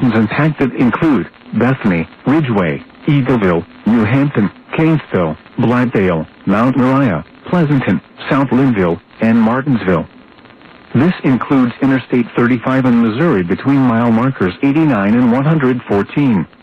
intersections impacted include Bethany, Ridgeway, Eagleville, New Hampton, Canesville, Blythedale, Mount Moriah, Pleasanton, South Linville, and Martinsville. This includes Interstate 35 in Missouri between mile markers 89 and 114.